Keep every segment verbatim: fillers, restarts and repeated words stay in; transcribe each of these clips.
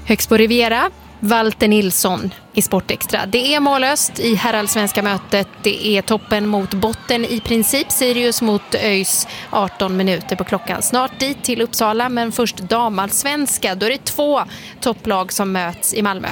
Högst på Riviera, Walter Nilsson i Sportextra. Det är mållöst i herrallsvenska mötet. Det är toppen mot botten i princip. Sirius mot ÖIS, arton minuter på klockan. Snart dit till Uppsala, men först damallsvenska. Då är det två topplag som möts i Malmö.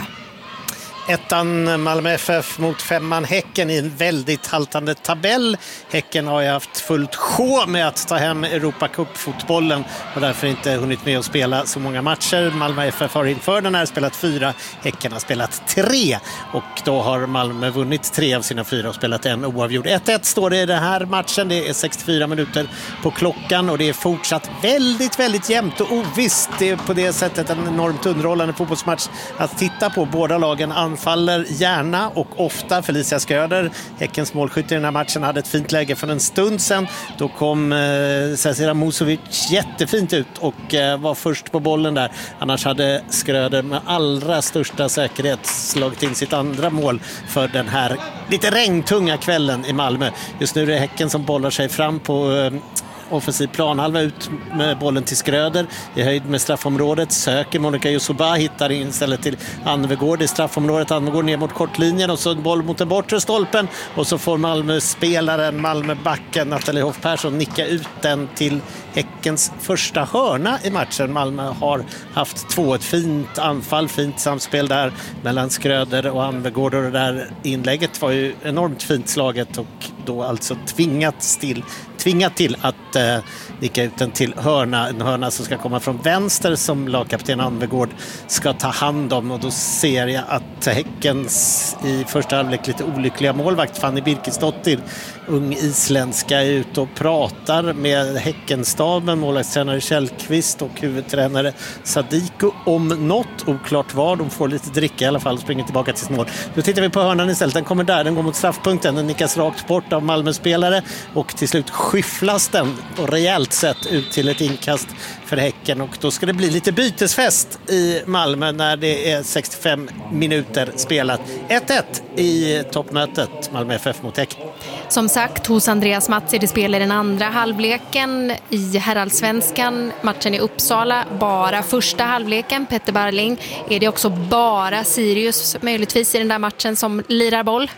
Ettan Malmö F F mot femman Häcken i en väldigt haltande tabell. Häcken har ju haft fullt sjå med att ta hem Europacup-fotbollen och därför inte hunnit med att spela så många matcher. Malmö F F har inför den här spelat fyra, Häcken har spelat tre och då har Malmö vunnit tre av sina fyra och spelat en oavgjord. ett ett står det i den här matchen, det är sextiofyra minuter på klockan och det är fortsatt väldigt, väldigt jämnt och ovisst. Det är på det sättet en enormt underhållande fotbollsmatch att titta på. Båda lagen anfaller gärna och ofta. Felicia Skröder, Häckens målskytt i den här matchen, hade ett fint läge för en stund sedan. Då kom eh, Cecilia Musovic jättefint ut och eh, var först på bollen där. Annars hade Skröder med allra största säkerhet slagit in sitt andra mål för den här lite regntunga kvällen i Malmö. Just nu är det Häcken som bollar sig fram på eh, offensiv planhalva, ut med bollen till Skröder i höjd med straffområdet, söker Monica Yusuba, hittar in istället till Anvegård i straffområdet. Anvegård ner mot kortlinjen och så en boll mot den bortre stolpen och så får Malmö-spelaren, Malmö-backen Nathalie Hoff Persson nicka ut den till Häckens första hörna i matchen. Malmö har haft två, ett fint anfall, fint samspel där mellan Skröder och Anvegård och det där inlägget var ju enormt fint slaget och då alltså tvingat till, tvingat till att eh, nicka ut den till hörna. En hörna som ska komma från vänster som lagkapten Anvegård ska ta hand om och då ser jag att Häckens i första halvlek lite olyckliga målvakt Fanny Birkesdottir, ung isländska, är ute och pratar med Häckenstaben, målvaktstränare Källqvist och huvudtränare Sadiku om något, oklart vad. De får lite dricka i alla fall och springer tillbaka till sitt mål. Då tittar vi på hörnan istället. Den kommer där, den går mot straffpunkten, den nickas rakt bort av Malmö-spelare och till slut skyfflas den på rejält sätt ut till ett inkast för Häcken och då ska det bli lite bytesfest i Malmö när det är sextiofem minuter spelat. ett ett i toppmötet Malmö F F mot Häcken. Som sagt, hos Andreas Mats är det spel i den andra halvleken i herrallsvenskan. Matchen i Uppsala, bara första halvleken. Petter Barling, är det också bara Sirius möjligtvis i den där matchen som lirar boll?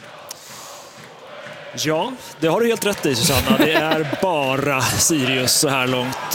Ja, det har du helt rätt i, Susanna. Det är bara Sirius så här långt.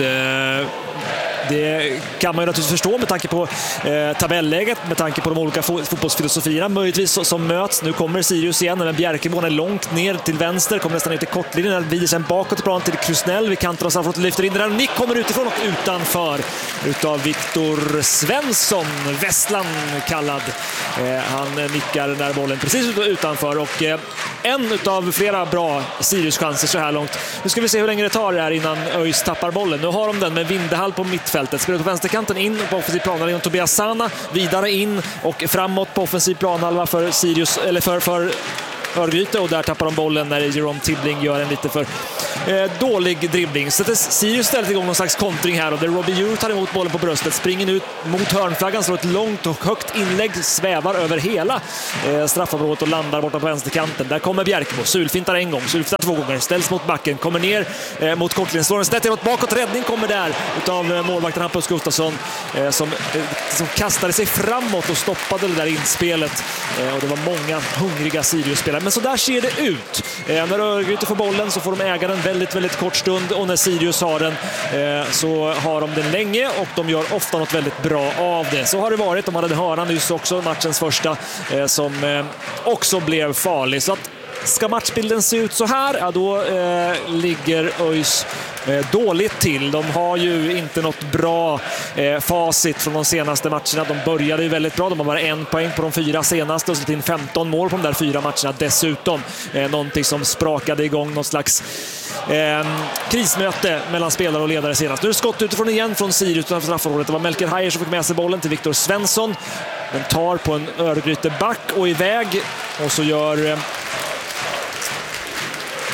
Det kan man ju naturligtvis förstå med tanke på eh, tabelläget, med tanke på de olika fo- fotbollsfilosofierna möjligtvis som möts. Nu kommer Sirius igen, men Bjerkemån är långt ner till vänster, kommer nästan ner till kortlinjen, vider sen bakåt i plan till Krusnell vid kanten och Safrot lyfter in den. Nick kommer utifrån och utanför utav Viktor Svensson, Västland kallad. Eh, han nickar den där bollen precis utanför och eh, en utav flera bra Sirius-chanser så här långt. Nu ska vi se hur länge det tar det här innan ÖIS tappar bollen. Nu har de den med Vindehall på mittfältet. Ska ut på vänsterkanten in på offensiv planhalva Tobias Sana, vidare in och framåt på offensiv planhalva för Sirius, eller för, för Örgryte, och där tappar de bollen när Jerome Tibbling gör en lite för eh, dålig dribbling. Så det Sirius ställer igång någon slags kontring här och där Robbie Ure tar emot bollen på bröstet, springer ut mot hörnflaggan, slår ett långt och högt inlägg, svävar över hela eh, straffområdet och landar borta på vänsterkanten. Där kommer Bjerkemo, sulfintar en gång, sulfintar två gånger, ställs mot backen, kommer ner eh, mot kortlinjen, slår en snett emot bakåt, räddning kommer där utav eh, målvakten Hampus Gustafsson eh, som, eh, som kastade sig framåt och stoppade det där inspelet eh, och det var många hungriga Sirius-spelare. Men så där ser det ut. Eh, när Örgryte får bollen så får de äga den väldigt, väldigt kort stund och när Sirius har den eh, så har de den länge och de gör ofta något väldigt bra av det. Så har det varit. De hade hörnan nyss också, matchens första eh, som eh, också blev farlig. Så att ska matchbilden se ut så här, ja, då eh, ligger ÖIS eh, dåligt till. De har ju inte något bra eh, facit från de senaste matcherna. De började ju väldigt bra. De har bara en poäng på de fyra senaste och släppt in femton mål på de där fyra matcherna dessutom. Eh, någonting som sprakade igång någon slags eh, krismöte mellan spelare och ledare senast. Nu är det skott utifrån igen från Sirius utanför straffområdet. Det var Melker Hajer som fick med sig bollen till Viktor Svensson. Den tar på en Örgryte back och iväg och så gör... Eh,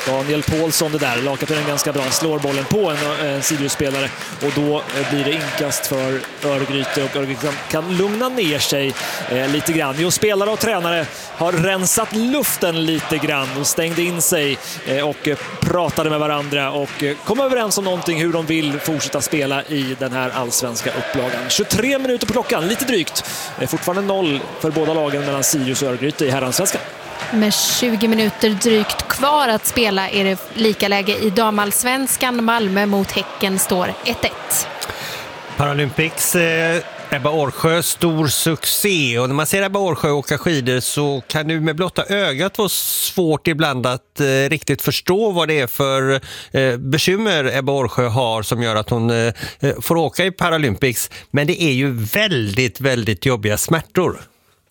Daniel Paulsson det där. Lagkaptenen ganska bra. Slår bollen på en, en Sirius-spelare och då blir det inkast för Örgryte och Örgryte kan lugna ner sig eh, lite grann. Jo, spelare och tränare har rensat luften lite grann och stängde in sig eh, och eh, pratade med varandra och eh, kom överens om någonting hur de vill fortsätta spela i den här allsvenska upplagan. tjugotre minuter på klockan, lite drygt. Eh, fortfarande noll för båda lagen mellan Sirius och Örgryte i herransvenskan. Med tjugo minuter drygt kvar att spela är det lika läge i damallsvenskan. Malmö mot Häcken står ett ett. Paralympics, eh, Ebba Årsjö, stor succé. Och när man ser Ebba Årsjö åka skidor så kan du med blotta ögat vara svårt ibland att eh, riktigt förstå vad det är för eh, bekymmer Ebba Årsjö har som gör att hon eh, får åka i Paralympics. Men det är ju väldigt, väldigt jobbiga smärtor.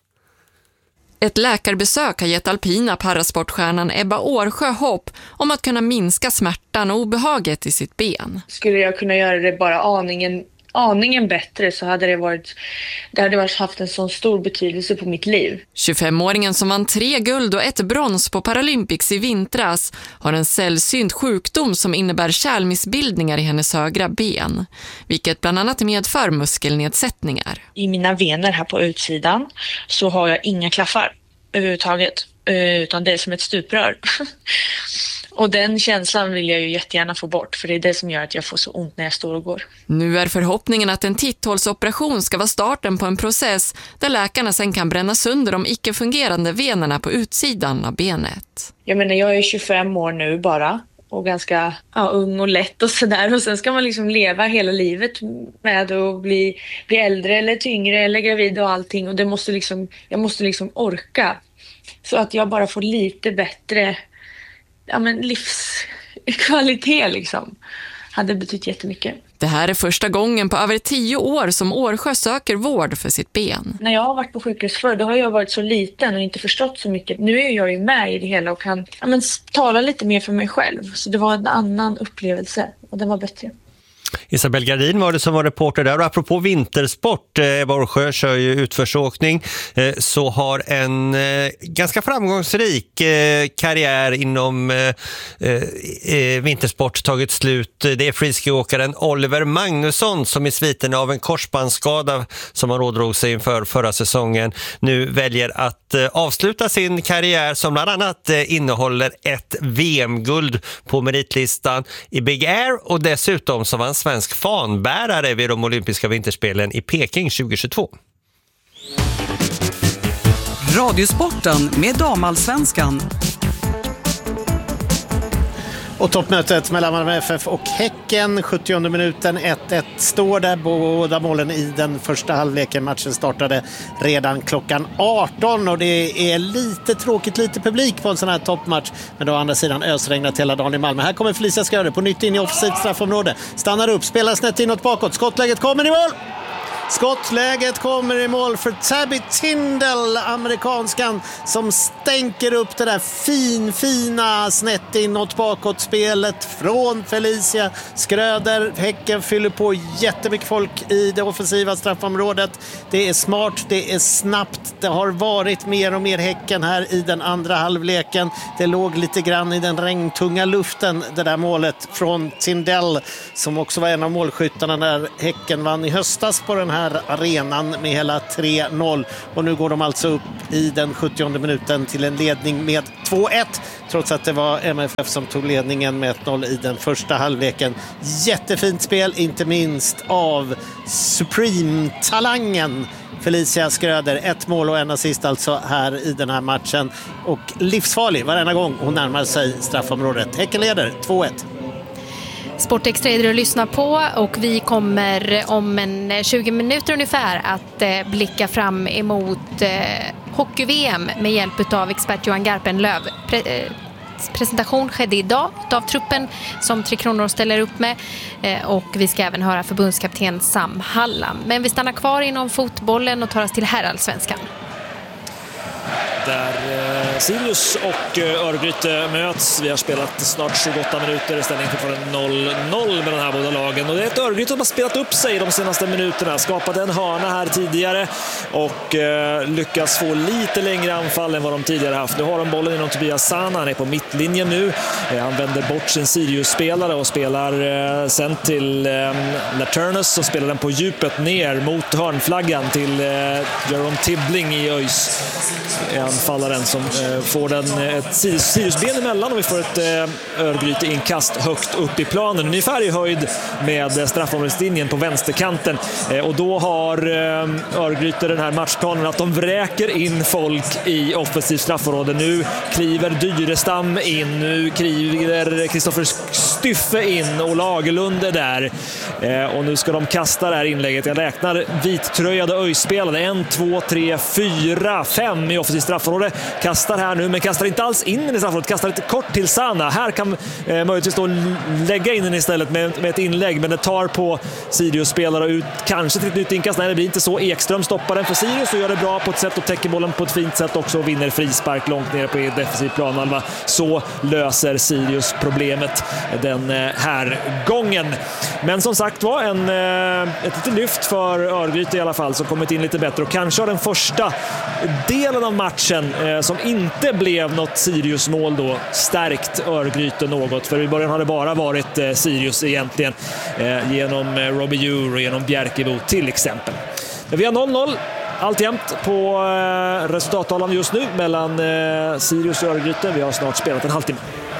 Ett läkarbesök har gett alpina parasportstjärnan Ebba Årsjö hopp om att kunna minska smärtan och obehaget i sitt ben. Skulle jag kunna göra det bara aningen, aningen bättre så hade det varit, det hade varit haft en sån stor betydelse på mitt liv. tjugofemåringen som vann tre guld och ett brons på Paralympics i vintras har en sällsynt sjukdom som innebär kärlmissbildningar i hennes högra ben, vilket bland annat medför muskelnedsättningar. I mina vener här på utsidan så har jag inga klaffar överhuvudtaget, utan det är som ett stuprör. Och den känslan vill jag ju jättegärna få bort, för det är det som gör att jag får så ont när jag står och går. Nu är förhoppningen att en titthålsoperation ska vara starten på en process där läkarna sen kan bränna sönder de icke-fungerande venerna på utsidan av benet. Jag menar, jag är tjugofem år nu bara och ganska ja, ung och lätt och sådär. Och sen ska man liksom leva hela livet med att bli, bli äldre eller tyngre eller gravid och allting. Och det måste liksom, jag måste liksom orka. Så att jag bara får lite bättre ja, men livskvalitet liksom. Hade betytt jättemycket. Det här är första gången på över tio år som Årsjö söker vård för sitt ben. När jag har varit på sjukhus förr, då har jag varit så liten och inte förstått så mycket. Nu är jag ju med i det hela och kan ja, men, tala lite mer för mig själv. Så det var en annan upplevelse och den var bättre. Isabel Gardin var det som var reporter där. Och apropå vintersport, Ebba Årsjö kör ju utförsåkning, så har en ganska framgångsrik karriär inom vintersport tagit slut. Det är friskiåkaren Oliver Magnusson som i sviten av en korsbandsskada som han ådrog sig inför förra säsongen nu väljer att avsluta sin karriär som bland annat innehåller ett V M-guld på meritlistan i Big Air och dessutom som var en svensk fanbärare vid de olympiska vinterspelen i Peking tjugohundratjugotvå. Radiosporten med damallsvenskan. Och toppmötet mellan Malmö F F och Häcken, sjuttionde minuten, ett ett står där. Båda målen i den första halvleken. Matchen startade redan klockan arton och det är lite tråkigt, lite publik på en sån här toppmatch. Men då å andra sidan ösregnat hela dagen i Malmö. Här kommer Felicia Skröder på nytt in i offside straffområde. Stannar upp, spelar snett inåt bakåt. Skottläget kommer i mål! Skottläget kommer i mål för Tabby Tindall, amerikanskan, som stänker upp det där fin, fina snett inåt bakåt spelet från Felicia Skröder. Häcken fyller på jättemycket folk i det offensiva straffområdet. Det är smart, det är snabbt. Det har varit mer och mer Häcken här i den andra halvleken. Det låg lite grann i den regntunga luften, det där målet från Tindall, som också var en av målskyttarna när Häcken vann i höstas på den här här arenan med hela tre noll. Och nu går de alltså upp i den sjuttionde minuten till en ledning med två ett. Trots att det var M F F som tog ledningen med ett noll i den första halvleken. Jättefint spel, inte minst av Supreme-talangen Felicia Skröder. Ett mål och en assist alltså här i den här matchen. Och livsfarlig varenda gång hon närmar sig straffområdet. Häcken leder två ett. Sportextra är det att lyssna på och vi kommer om en tjugo minuter ungefär att eh, blicka fram emot eh, hockey-V M med hjälp av expert Johan Garpenlöv. Pre- eh, presentation skedde idag av truppen som Tre Kronor ställer upp med eh, och vi ska även höra förbundskapten Sam Hallam. Men vi stannar kvar inom fotbollen och tar oss till herrallsvenskan. Där... Eh... Sirius och Örgryte möts. Vi har spelat snart tjugoåtta minuter, ställning fortfarande noll noll med de här båda lagen. Och det är ett Örgryte som har spelat upp sig de senaste minuterna. Skapade en hörna här tidigare och eh, lyckas få lite längre anfall än vad de tidigare haft. Nu har de bollen inom Tobias Sana, han är på mittlinjen nu. Eh, han vänder bort sin Sirius-spelare och spelar eh, sen till eh, Laturnus och spelar den på djupet ner mot hörnflaggan till eh, Jerome Tibbling i ÖIS. Anfallaren som eh, får den ett Sirius-ben emellan och vi får ett eh, Örgryte inkast högt upp i planen. Ungefär i höjd med straffområdeslinjen på vänsterkanten. Eh, och då har eh, Örgryte den här matchplanen att de vräker in folk i offensivt straffområde. Nu kliver Dyrestam in, nu kliver Kristoffer Styffe in och Lagerlund är där. Eh, och nu ska de kasta det här inlägget. Jag räknar vittröjade ÖIS-spelare. En, två, tre, fyra, fem i offensivt straffområde. Kastar här nu, men kastar inte alls in i straffområdet. Kastar lite kort till Sana. Här kan eh, möjligtvis då lägga in den istället med, med ett inlägg, men det tar på Sirius-spelare ut kanske till ett nytt inkast. Nej, det blir inte så. Ekström stoppar den för Sirius och gör det bra på ett sätt och täcker bollen på ett fint sätt också och vinner frispark långt ner på defensiv planhalva. Så löser Sirius problemet den här gången. Men som sagt var en, ett litet lyft för Örgryte i alla fall, som kommit in lite bättre och kanske har den första delen av matchen eh, som inte blev något Sirius-mål då stärkt Örgryte något, för i början har det bara varit eh, Sirius egentligen eh, genom eh, Robbie Djur och genom Bjerkebo till exempel. Men vi har noll noll alltjämt på eh, resultattavlan just nu mellan eh, Sirius och Örgryte. Vi har snart spelat en halvtimme.